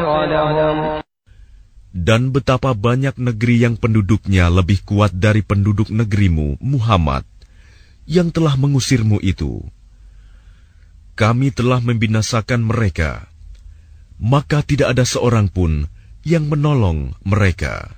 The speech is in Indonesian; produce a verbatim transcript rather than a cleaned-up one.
لهم. Dan betapa banyak negeri yang penduduknya lebih kuat dari penduduk negerimu, Muhammad, yang telah mengusirmu itu. Kami telah membinasakan mereka, maka tidak ada seorang pun yang menolong mereka.